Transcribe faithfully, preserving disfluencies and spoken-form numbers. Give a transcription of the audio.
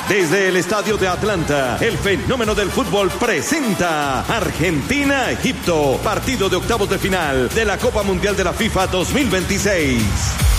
Desde el estadio de Atlanta, el fenómeno del fútbol presenta Argentina-Egipto, partido de octavos de final de la Copa Mundial de la FIFA dos mil veintiséis.